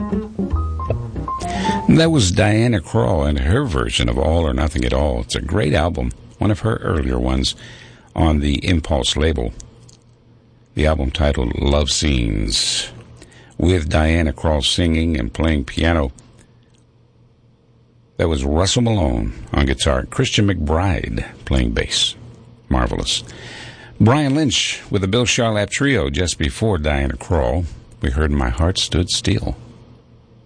That was Diana Krall and her version of All or Nothing at All. It's a great album, one of her earlier ones on the Impulse label. The album titled Love Scenes, with Diana Krall singing and playing piano. That was Russell Malone on guitar, Christian McBride playing bass. Marvelous. Brian Lynch with the Bill Charlap Trio just before Diana Krall. We heard My Heart Stood Still.